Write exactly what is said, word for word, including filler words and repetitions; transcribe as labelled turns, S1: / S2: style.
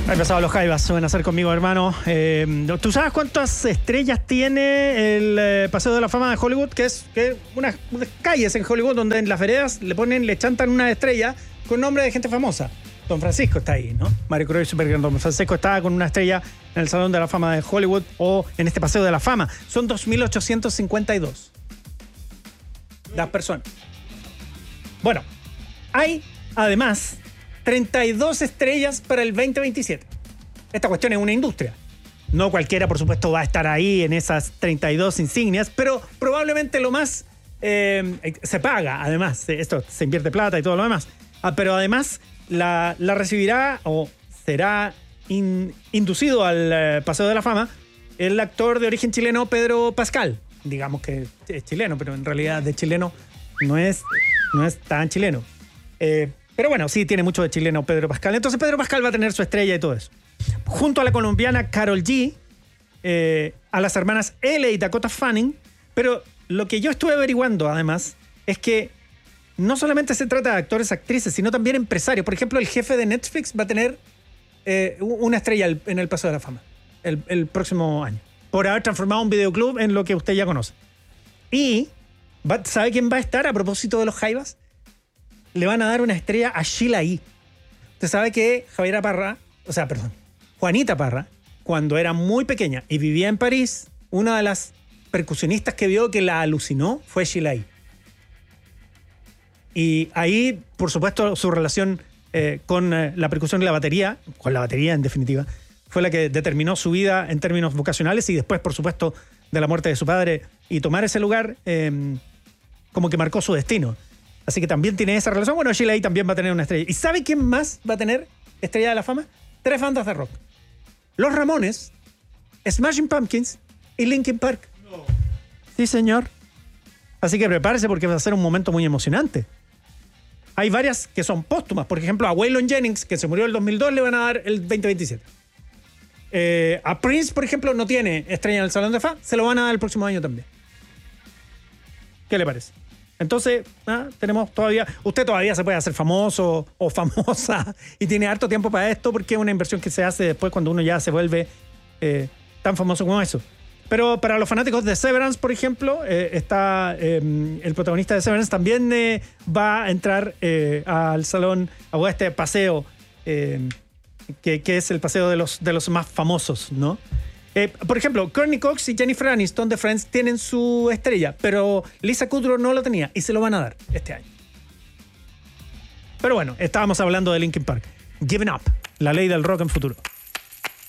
S1: Han empezado los Jaivas, suelen hacer conmigo, hermano. Eh, ¿Tú sabes cuántas estrellas tiene el eh, Paseo de la Fama de Hollywood? Que es que unas, unas calles en Hollywood donde en las veredas le ponen, le chantan una estrella con nombre de gente famosa. Don Francisco está ahí, ¿no? Mario Cruz, super Don Francisco está con una estrella en el Salón de la Fama de Hollywood o en este Paseo de la Fama. Son dos mil ochocientos cincuenta y dos las personas. Bueno, hay además treinta y dos estrellas para el veinte veintisiete. Esta cuestión es una industria. No cualquiera, por supuesto, va a estar ahí en esas treinta y dos insignias, pero probablemente lo más eh, se paga, además. Esto se invierte plata y todo lo demás. Ah, pero además la, la recibirá o será in, inducido al eh, Paseo de la Fama el actor de origen chileno Pedro Pascal. Digamos que es chileno, pero en realidad de chileno no es, no es tan chileno. Eh, Pero bueno, sí, tiene mucho de chileno Pedro Pascal. Entonces Pedro Pascal va a tener su estrella y todo eso. Junto a la colombiana Karol G, eh, a las hermanas Elle y Dakota Fanning. Pero lo que yo estuve averiguando, además, es que no solamente se trata de actores, actrices, sino también empresarios. Por ejemplo, el jefe de Netflix va a tener eh, una estrella en el Paseo de la Fama el, el próximo año, por haber transformado un videoclub en lo que usted ya conoce. Y, va, ¿sabe quién va a estar a propósito de los Jaivas? Le van a dar una estrella a Sheila E. Usted sabe que Javiera Parra, o sea, perdón, Juanita Parra, cuando era muy pequeña y vivía en París, una de las percusionistas que vio que la alucinó fue Sheila E. Y ahí, por supuesto, su relación eh, con eh, la percusión y la batería, con la batería en definitiva, fue la que determinó su vida en términos vocacionales y después, por supuesto, de la muerte de su padre y tomar ese lugar eh, como que marcó su destino. Así que también tiene esa relación. Bueno, Sheila E. también va a tener una estrella. ¿Y sabe quién más va a tener estrella de la fama? Tres bandas de rock. Los Ramones, Smashing Pumpkins y Linkin Park. No. Sí, señor. Así que prepárese porque va a ser un momento muy emocionante. Hay varias que son póstumas. Por ejemplo, a Waylon Jennings, que se murió en el dos mil dos, le van a dar el veinte veintisiete. Eh, a Prince, por ejemplo, no tiene estrella en el Salón de Fama. Se lo van a dar el próximo año también. ¿Qué le parece? Entonces, ¿ah? tenemos todavía... Usted todavía se puede hacer famoso o famosa y tiene harto tiempo para esto porque es una inversión que se hace después cuando uno ya se vuelve eh, tan famoso como eso. Pero para los fanáticos de Severance, por ejemplo, eh, está eh, el protagonista de Severance también eh, va a entrar eh, al salón, a este paseo, eh, que, que es el paseo de los, de los más famosos, ¿no? Eh, por ejemplo, Courtney Cox y Jennifer Aniston de Friends tienen su estrella, pero Lisa Kudrow no lo tenía y se lo van a dar este año. Pero bueno, estábamos hablando de Linkin Park. Giving Up, la ley del rock en futuro.